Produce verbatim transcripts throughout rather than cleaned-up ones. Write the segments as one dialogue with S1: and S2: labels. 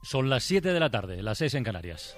S1: Son las siete de la tarde, las seis en Canarias.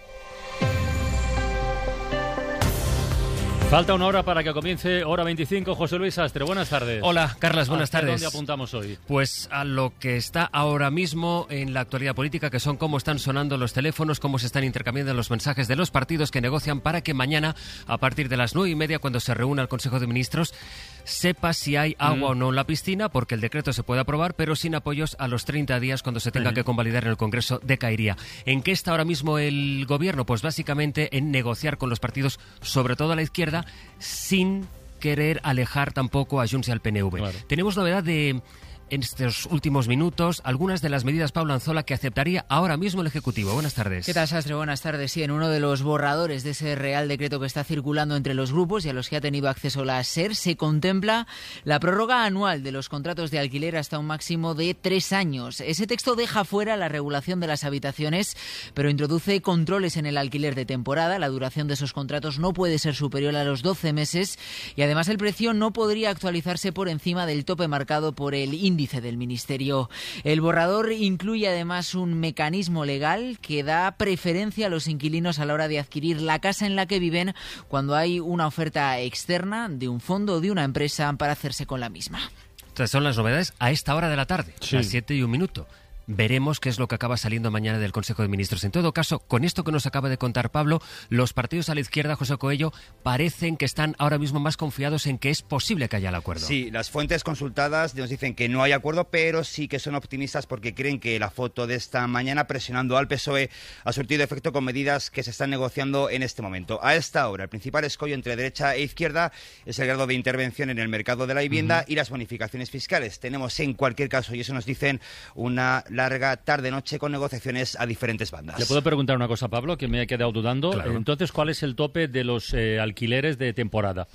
S1: Falta una hora para que comience hora veinticinco. José Luis Sastre, buenas tardes.
S2: Hola, Carlas, buenas tardes.
S1: ¿Dónde apuntamos hoy?
S2: Pues a lo que está ahora mismo en la actualidad política, que son cómo están sonando los teléfonos, cómo se están intercambiando los mensajes de los partidos que negocian para que mañana, a partir de las nueve y media, cuando se reúna el Consejo de Ministros, sepa si hay agua mm. o no en la piscina, porque el decreto se puede aprobar, pero sin apoyos a los treinta días cuando se tenga mm. que convalidar en el Congreso decaería. ¿En qué está ahora mismo el Gobierno? Pues básicamente en negociar con los partidos, sobre todo a la izquierda, sin querer alejar tampoco a Junts y al P N V. Claro. Tenemos novedad de... en estos últimos minutos, algunas de las medidas, Pablo Anzola, que aceptaría ahora mismo el Ejecutivo. Buenas tardes.
S3: ¿Qué tal, Sastre? Buenas tardes. Sí, en uno de los borradores de ese Real Decreto que está circulando entre los grupos y a los que ha tenido acceso la SER, se contempla la prórroga anual de los contratos de alquiler hasta un máximo de tres años. Ese texto deja fuera la regulación de las habitaciones, pero introduce controles en el alquiler de temporada. La duración de esos contratos no puede ser superior a los doce meses y además el precio no podría actualizarse por encima del tope marcado por el índice del Ministerio. El borrador incluye además un mecanismo legal que da preferencia a los inquilinos a la hora de adquirir la casa en la que viven cuando hay una oferta externa de un fondo o de una empresa para hacerse con la misma.
S2: Estas son las novedades a esta hora de la tarde, sí. Las siete y un minuto. Veremos qué es lo que acaba saliendo mañana del Consejo de Ministros. En todo caso, con esto que nos acaba de contar Pablo, los partidos a la izquierda, José Coello, parecen que están ahora mismo más confiados en que es posible que haya el acuerdo.
S4: Sí, las fuentes consultadas nos dicen que no hay acuerdo, pero sí que son optimistas porque creen que la foto de esta mañana presionando al P S O E ha surtido efecto con medidas que se están negociando en este momento. A esta hora, el principal escollo entre derecha e izquierda es el grado de intervención en el mercado de la vivienda uh-huh. y las bonificaciones fiscales. Tenemos en cualquier caso, y eso nos dicen, una larga tarde-noche con negociaciones a diferentes bandas.
S1: ¿Le puedo preguntar una cosa, Pablo, que me he quedado dudando?
S2: Claro.
S1: Entonces, ¿cuál es el tope de los eh, alquileres de temporada?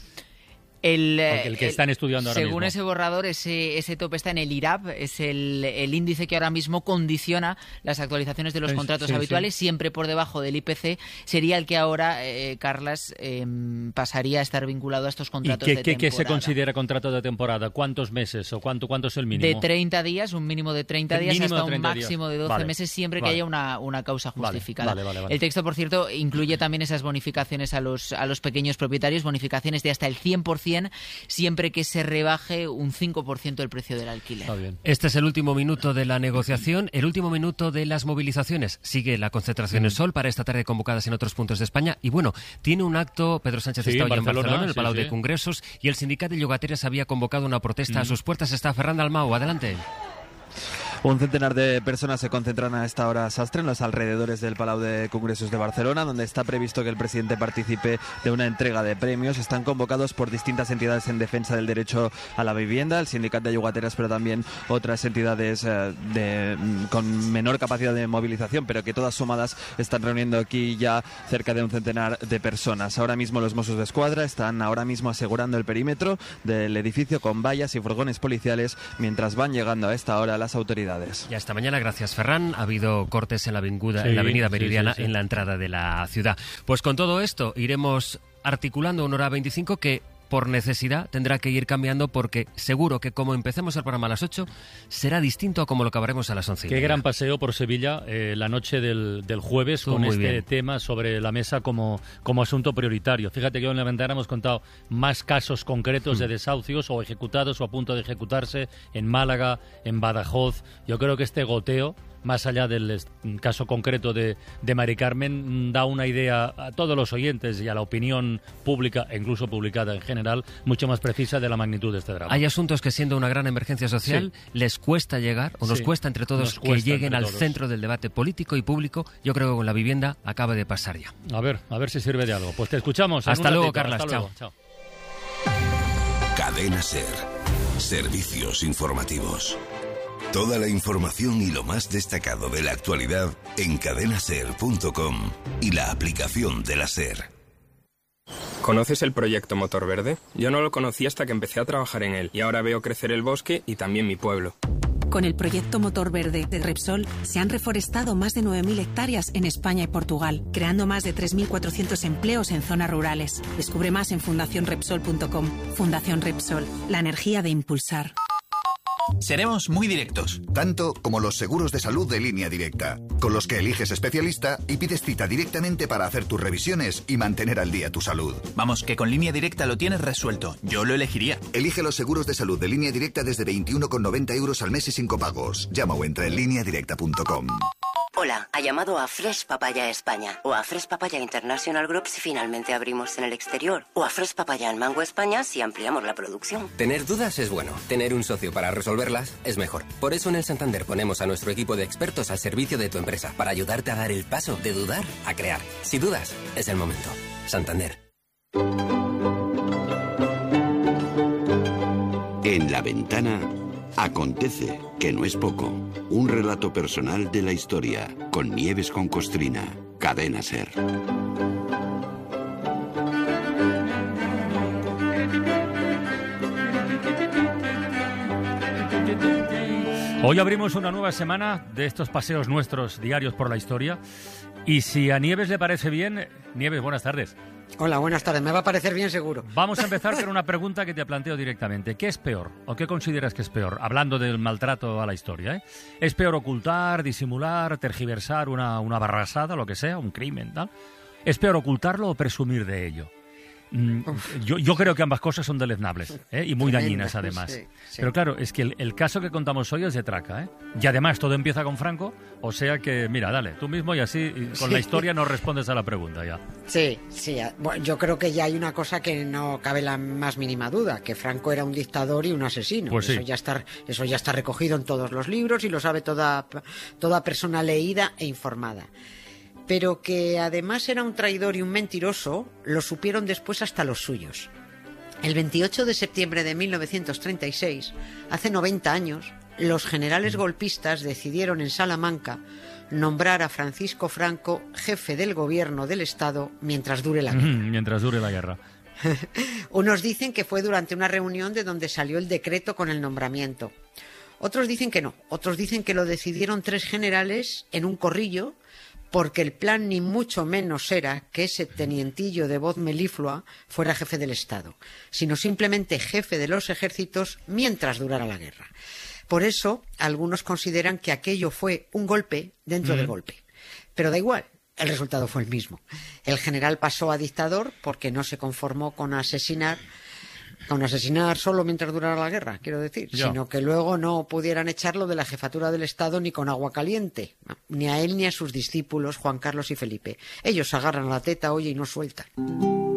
S3: El,
S1: el que están estudiando ahora
S3: según
S1: mismo.
S3: Ese borrador, ese, ese tope está en el I R A P, es el, el índice que ahora mismo condiciona las actualizaciones de los es, contratos sí, habituales, sí. siempre por debajo del I P C, sería el que ahora, eh, Carlas, eh, pasaría a estar vinculado a estos contratos
S1: ¿Y qué,
S3: de
S1: qué,
S3: temporada.
S1: ¿Qué se considera contrato de temporada? ¿Cuántos meses o cuánto, cuánto es el mínimo?
S3: De treinta días, un mínimo de treinta
S1: el
S3: días hasta
S1: de
S3: un máximo
S1: días.
S3: de doce
S1: vale.
S3: meses, siempre
S1: vale.
S3: que haya una, una causa justificada.
S1: Vale, vale, vale, vale.
S3: El texto, por cierto, incluye también esas bonificaciones a los, a los pequeños propietarios, bonificaciones de hasta el cien por ciento, siempre que se rebaje un cinco por ciento el precio del alquiler.
S1: Está bien.
S2: Este es el último minuto de la negociación, el último minuto de las movilizaciones. Sigue la concentración en Sol para esta tarde convocadas en otros puntos de España. Y bueno, tiene un acto, Pedro Sánchez
S1: sí,
S2: está hoy
S1: en
S2: en
S1: Barcelona,
S2: Barcelona, en el
S1: sí,
S2: Palau
S1: sí.
S2: de Congresos, y el sindicato de llogateres había convocado una protesta
S1: mm.
S2: a sus puertas. Está Ferran Dalmau, adelante.
S5: Un centenar de personas se concentran a esta hora, Sastre, en los alrededores del Palau de Congresos de Barcelona, donde está previsto que el presidente participe de una entrega de premios. Están convocados por distintas entidades en defensa del derecho a la vivienda, el sindicato de llogateras, pero también otras entidades eh, de, con menor capacidad de movilización, pero que todas sumadas están reuniendo aquí ya cerca de un centenar de personas. Ahora mismo los Mossos de Escuadra están ahora mismo asegurando el perímetro del edificio con vallas y furgones policiales mientras van llegando a esta hora las autoridades.
S2: Y hasta mañana, gracias Ferran. Ha habido cortes en la avenida,
S1: sí,
S2: en la avenida Meridiana,
S1: sí, sí, sí.
S2: en la entrada de la ciudad. Pues con todo esto iremos articulando una hora veinticinco que por necesidad tendrá que ir cambiando, porque seguro que como empecemos el programa a las ocho será distinto a como lo acabaremos a las once.
S1: Qué gran paseo por Sevilla eh, la noche del, del jueves Estuvo con este bien. tema sobre la mesa como, como asunto prioritario. Fíjate que en la ventana hemos contado más casos concretos mm. de desahucios o ejecutados o a punto de ejecutarse en Málaga, en Badajoz. Yo creo que este goteo, más allá del caso concreto de, de Mari Carmen, da una idea a todos los oyentes y a la opinión pública, e incluso publicada en general, mucho más precisa de la magnitud de este drama.
S2: Hay asuntos que, siendo una gran emergencia social, sí. les cuesta llegar, o nos sí. cuesta entre todos cuesta que lleguen al todos. centro del debate político y público. Yo creo que con la vivienda acaba de pasar ya.
S1: A ver, a ver si sirve de algo. Pues te escuchamos.
S2: Hasta luego,
S1: ratito.
S2: Carlas.
S1: Hasta
S2: Chao.
S1: Luego. Chao.
S6: Cadena SER. Servicios informativos. Toda la información y lo más destacado de la actualidad en cadena ser punto com y la aplicación de la SER.
S7: ¿Conoces el proyecto Motor Verde? Yo no lo conocí hasta que empecé a trabajar en él y ahora veo crecer el bosque y también mi pueblo.
S8: Con el proyecto Motor Verde de Repsol se han reforestado más de nueve mil hectáreas en España y Portugal, creando más de tres mil cuatrocientos empleos en zonas rurales. Descubre más en fundación repsol punto com. Fundación Repsol, la energía de impulsar.
S9: Seremos muy directos.
S10: Tanto como los seguros de salud de Línea Directa, con los que eliges especialista y pides cita directamente para hacer tus revisiones y mantener al día tu salud.
S9: Vamos, que con Línea Directa lo tienes resuelto. Yo lo elegiría.
S10: Elige los seguros de salud de Línea Directa desde veintiuno con noventa euros al mes y sin copagos. Llama o entra en línea directa punto com.
S11: Hola, ha llamado a Fresh Papaya España o a Fresh Papaya International Group si finalmente abrimos en el exterior o a Fresh Papaya en Mango España si ampliamos la producción.
S12: Tener dudas es bueno, tener un socio para resolverlas es mejor. Por eso en el Santander ponemos a nuestro equipo de expertos al servicio de tu empresa para ayudarte a dar el paso de dudar a crear. Si dudas, es el momento. Santander.
S13: En La Ventana acontece, que no es poco. Un relato personal de la historia, con Nieves con Costrina, Cadena SER.
S1: Hoy abrimos una nueva semana de estos paseos nuestros diarios por la historia. Y si a Nieves le parece bien... Nieves, buenas tardes.
S14: Hola, buenas tardes. Me va a parecer bien, seguro.
S1: Vamos a empezar con una pregunta que te planteo directamente. ¿Qué es peor? ¿O qué consideras que es peor? Hablando del maltrato a la historia, ¿eh? ¿Es peor ocultar, disimular, tergiversar una, una barrasada, lo que sea, un crimen, tal? ¿Es peor ocultarlo o presumir de ello? Mm, yo, yo creo que ambas cosas son deleznables, ¿eh? Y muy dañinas, además. Sí, sí. Pero claro, es que el, el caso que contamos hoy es de traca, ¿eh? Y además todo empieza con Franco, o sea que, mira, dale, tú mismo y así y con sí. la historia nos respondes a la pregunta ya.
S14: Sí, sí. Bueno, yo creo que ya hay una cosa que no cabe la más mínima duda, que Franco era un dictador y un asesino.
S1: Pues sí.
S14: Eso ya está, eso ya está recogido en todos los libros y lo sabe toda, toda persona leída e informada. Pero que además era un traidor y un mentiroso, lo supieron después hasta los suyos. El veintiocho de septiembre de mil novecientos treinta y seis, hace noventa años, los generales golpistas decidieron en Salamanca nombrar a Francisco Franco jefe del gobierno del Estado mientras dure la guerra.
S1: Mientras dure la guerra.
S14: Unos dicen que fue durante una reunión de donde salió el decreto con el nombramiento. Otros dicen que no. Otros dicen que lo decidieron tres generales en un corrillo, porque el plan ni mucho menos era que ese tenientillo de voz meliflua fuera jefe del Estado, sino simplemente jefe de los ejércitos mientras durara la guerra. Por eso, algunos consideran que aquello fue un golpe dentro mm. del golpe. Pero da igual, el resultado fue el mismo. El general pasó a dictador porque no se conformó con asesinar con asesinar solo mientras durara la guerra, quiero decir,
S1: ya.
S14: Sino que luego no pudieran echarlo de la jefatura del Estado ni con agua caliente, ni a él ni a sus discípulos Juan Carlos y Felipe. Ellos agarran la teta, oye, y no sueltan.